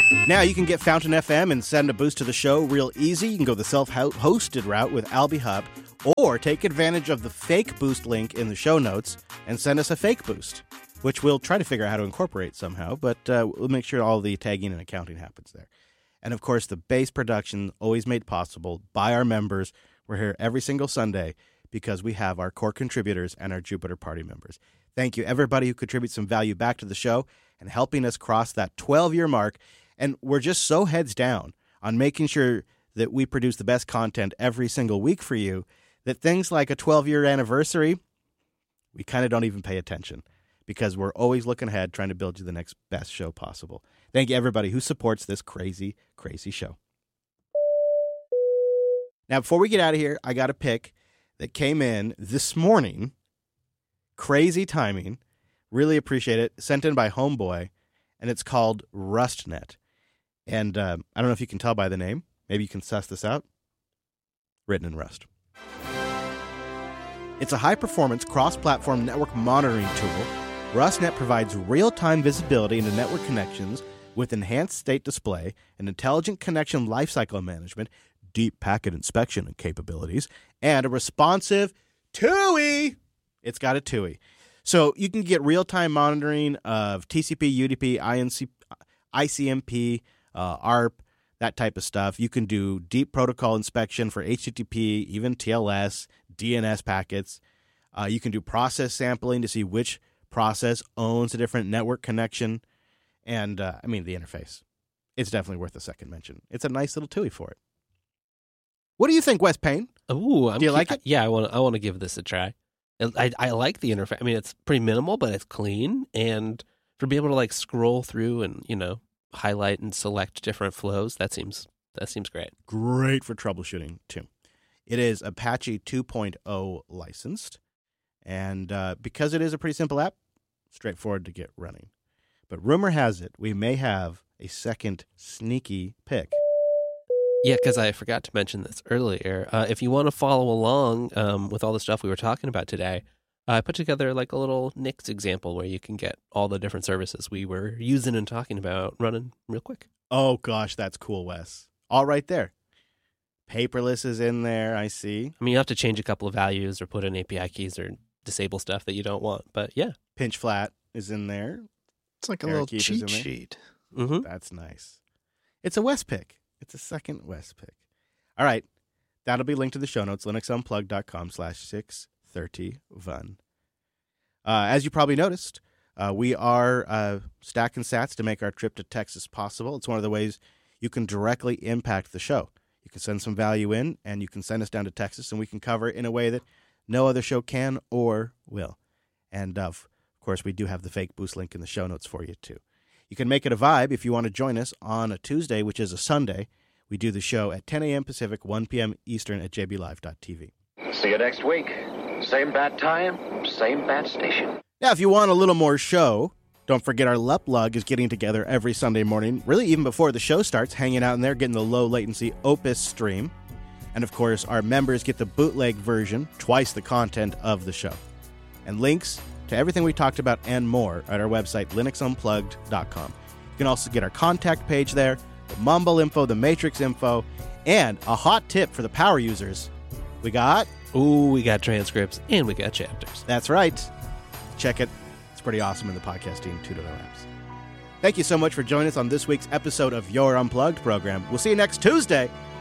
Now you can get Fountain FM and send a boost to the show real easy. You can go the self-hosted route with Albie Hub, or take advantage of the fake boost link in the show notes and send us a fake boost, which we'll try to figure out how to incorporate somehow, but we'll make sure all the tagging and accounting happens there. And of course, the bass production always made possible by our members. We're here every single Sunday because we have our core contributors and our Jupiter Party members. Thank you, everybody who contributes some value back to the show and helping us cross that 12-year mark. And we're just so heads down on making sure that we produce the best content every single week for you that things like a 12-year anniversary, we kind of don't even pay attention because we're always looking ahead trying to build you the next best show possible. Thank you, everybody who supports this crazy, crazy show. Now, before we get out of here, I got a pick that came in this morning. Crazy timing. Really appreciate it. Sent in by Homeboy, and it's called RustNet. And I don't know if you can tell by the name. Maybe you can suss this out. Written in Rust. It's a high-performance cross-platform network monitoring tool. RustNet provides real-time visibility into network connections with enhanced state display and intelligent connection lifecycle management, deep packet inspection capabilities, and a responsive TUI. It's got a TUI. So you can get real-time monitoring of TCP, UDP, ICMP, ARP, that type of stuff. You can do deep protocol inspection for HTTP, even TLS, DNS packets. You can do process sampling to see which process owns a different network connection. And, the interface. It's definitely worth a second mention. It's a nice little TUI for it. What do you think, Wes Payne? Ooh, do you like it? Yeah, I want to give this a try. I like the interface. I mean, it's pretty minimal, but it's clean. And for being able to scroll through and, highlight and select different flows, that seems great. Great for troubleshooting, too. It is Apache 2.0 licensed. And because it is a pretty simple app, straightforward to get running. But rumor has it, we may have a second sneaky pick. Yeah, because I forgot to mention this earlier. If you want to follow along with all the stuff we were talking about today, I put together a little Nix example where you can get all the different services we were using and talking about running real quick. Oh, gosh, that's cool, Wes. All right there. Paperless is in there, I see. I mean, you have to change a couple of values or put in API keys or disable stuff that you don't want, but yeah. Pinch flat is in there. It's like a little cheat sheet. Mm-hmm. That's nice. It's a Wes pick. It's a second Wes pick. All right. That'll be linked to the show notes, linuxunplugged.com/631. As you probably noticed, we are stacking sats to make our trip to Texas possible. It's one of the ways you can directly impact the show. You can send some value in, and you can send us down to Texas, and we can cover it in a way that no other show can or will. And, of course, we do have the fake boost link in the show notes for you, too. You can make it a vibe if you want to join us on a Tuesday, which is a Sunday. We do the show at 10 a.m. Pacific, 1 p.m. Eastern at jblive.tv. See you next week. Same bat time, same bat station. Now, if you want a little more show, don't forget our Leplug is getting together every Sunday morning, really even before the show starts, hanging out in there, getting the low-latency Opus stream. And, of course, our members get the bootleg version, twice the content of the show. And links to everything we talked about and more at our website, linuxunplugged.com. You can also get our contact page there, the Mumble info, the Matrix info, and a hot tip for the power users. We got transcripts and we got chapters. That's right. Check it. It's pretty awesome in the podcasting 2.0 apps. Thank you so much for joining us on this week's episode of Your Unplugged program. We'll see you next Tuesday.